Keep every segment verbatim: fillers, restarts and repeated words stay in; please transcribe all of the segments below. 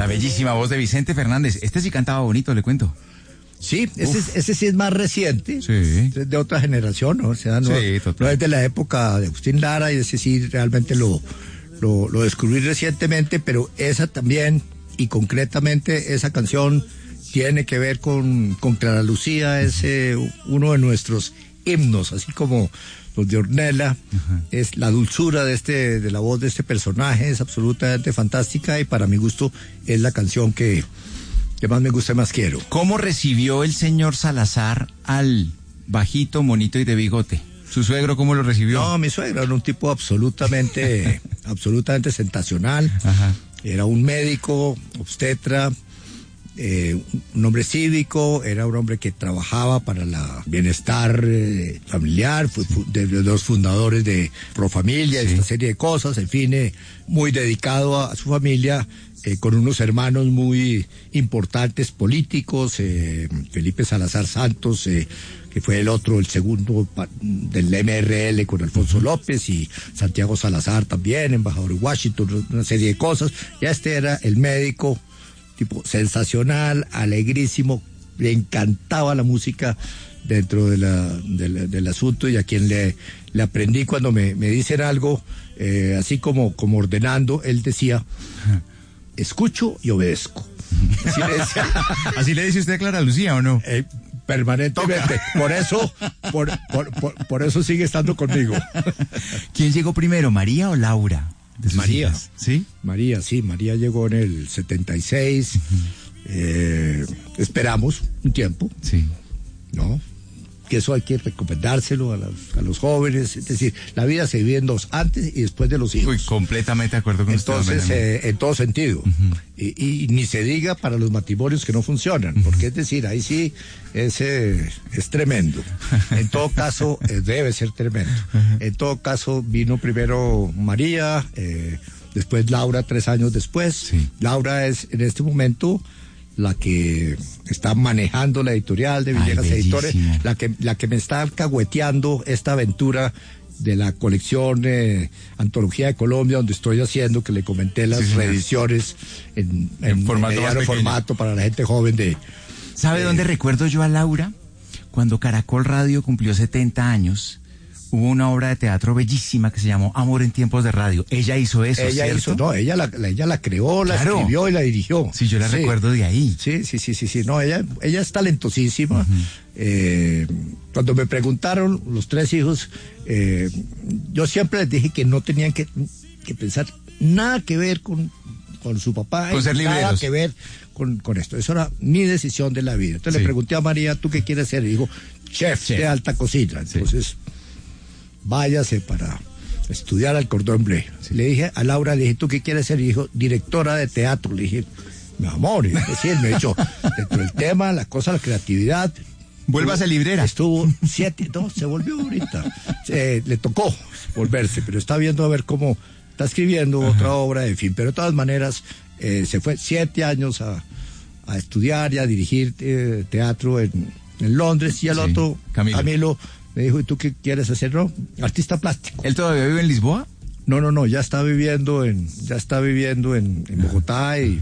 La bellísima voz de Vicente Fernández. Este sí cantaba bonito, le cuento. Sí, ese, ese sí es más reciente, sí. Es de otra generación, ¿no? O sea, no, sí, no es de la época de Agustín Lara, y ese sí realmente lo, lo, lo descubrí recientemente, pero esa también, y concretamente esa canción tiene que ver con, con Clara Lucía, es eh, uno de nuestros himnos, así como los de Ornella. Uh-huh. Es la dulzura de este, de la voz de este personaje, es absolutamente fantástica, y para mi gusto es la canción que que más me gusta y más quiero. ¿Cómo recibió el señor Salazar al bajito, monito y de bigote? ¿Su suegro cómo lo recibió? No, mi suegro era un tipo absolutamente, absolutamente sensacional. Ajá. Era un médico, obstetra, eh, un hombre cívico, era un hombre que trabajaba para el bienestar eh, familiar, fue de, de los fundadores de Pro Familia, sí. Esta serie de cosas, en fin, eh, muy dedicado a, a su familia. Eh, con unos hermanos muy importantes políticos, eh, Felipe Salazar Santos, eh, que fue el otro, el segundo pa- del M R L con Alfonso López, y Santiago Salazar también, embajador de Washington, una serie de cosas. Ya este era el médico, tipo sensacional, alegrísimo, le encantaba la música dentro de la, de la, del asunto, y a quien le, le aprendí cuando me, me dicen algo, eh, así como, como ordenando, él decía... escucho y obedezco. Así le, decía, ¿Así le dice usted a Clara Lucía o no? Eh, permanentemente. Toca. Por eso, por, por, por, por eso sigue estando conmigo. ¿Quién llegó primero, María o Laura? María. Hijas? ¿Sí? María, sí. María llegó en el setenta y seis. Uh-huh. Eh, esperamos un tiempo. Sí. ¿No? Que eso hay que recomendárselo a, las, a los jóvenes, es decir, la vida se vive en dos, antes y después de los hijos. Uy, completamente de acuerdo con Entonces, usted. Entonces, eh, en todo sentido. Uh-huh. y, y ni se diga para los matrimonios que no funcionan, uh-huh. porque es decir, ahí sí es, eh, es tremendo. En todo caso, eh, debe ser tremendo. Uh-huh. En todo caso, vino primero María, eh, después Laura, tres años después. Sí. Laura es en este momento la que está manejando la editorial de Villegas Ay, Editores, la que, la que me está alcahueteando esta aventura de la colección eh, Antología de Colombia, donde estoy haciendo, que le comenté las sí, reediciones en, en, en formato, en formato para la gente joven de... ¿Sabe eh, dónde recuerdo yo a Laura? Cuando Caracol Radio cumplió setenta años, hubo una obra de teatro bellísima que se llamó Amor en tiempos de radio. Ella hizo eso, Ella ¿cierto? hizo, no, ella la, la, ella la creó, la claro. escribió y la dirigió. Sí, yo la sí. recuerdo de ahí. Sí, sí, sí, sí, sí. No, ella, ella es talentosísima. Uh-huh. Eh, cuando me preguntaron los tres hijos, eh, yo siempre les dije que no tenían que, que pensar nada que ver con, con su papá, con ser libreros. Nada que ver con, con esto. Eso era mi decisión de la vida. Entonces sí. le pregunté a María, ¿tú qué quieres ser? Y dijo, chef, chef. de alta cocina. Entonces, sí. váyase para estudiar al Cordón Bleu. Sí. Le dije a Laura, le dije, ¿tú qué quieres ser? Y dijo, directora de teatro. Le dije, mi amor, es decir, me dijo, dentro del tema, la cosa, la creatividad. Vuélvase librera. Estuvo siete, no, se volvió ahorita. Eh, le tocó volverse, pero está viendo a ver cómo está escribiendo Ajá. otra obra, en fin. Pero de todas maneras, eh, se fue siete años a, a estudiar y a dirigir eh, teatro en, en Londres. Y al sí. otro, Camilo. Camilo me dijo, ¿y tú qué quieres hacer? No, artista plástico. ¿Él todavía vive en Lisboa? No, no, no, ya está viviendo en, ya está viviendo en, en Bogotá y,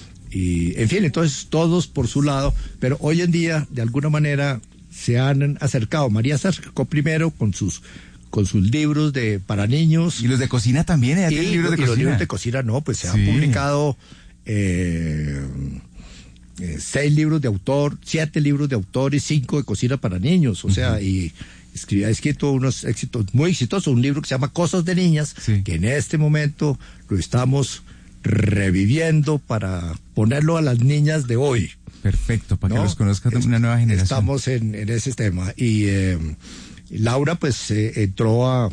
y, en fin, entonces todos por su lado, pero hoy en día, de alguna manera, se han acercado. María se acercó primero con sus, con sus libros de para niños. Y los de cocina también, ¿eh? Y, ¿Tiene libros de y cocina? Los libros de cocina no, pues se sí. han publicado eh, eh, seis libros de autor, siete libros de autor y cinco de cocina para niños, o uh-huh. sea, y ha escrito unos éxitos muy exitosos, un libro que se llama Cosas de Niñas, sí. que en este momento lo estamos reviviendo para ponerlo a las niñas de hoy. Perfecto, para ¿no? que los conozca una nueva generación. Estamos en, en ese tema. Y eh, Laura pues eh, entró a,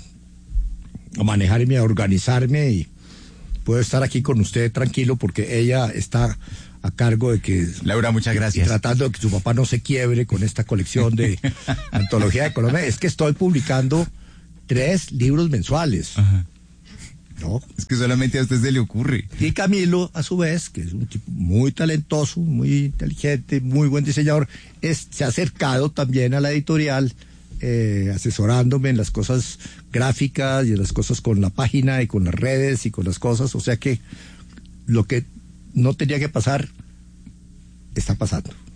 a manejarme, a organizarme, y puedo estar aquí con usted tranquilo porque ella está a cargo de que... Laura, muchas gracias. Tratando de que su papá no se quiebre con esta colección de Antología de Colombia. Es que estoy publicando tres libros mensuales. Ajá. ¿No? Es que solamente a usted se le ocurre. Y Camilo, a su vez, que es un tipo muy talentoso, muy inteligente, muy buen diseñador, es, se ha acercado también a la editorial, eh, asesorándome en las cosas gráficas y en las cosas con la página y con las redes y con las cosas. O sea que lo que no tenía que pasar, está pasando.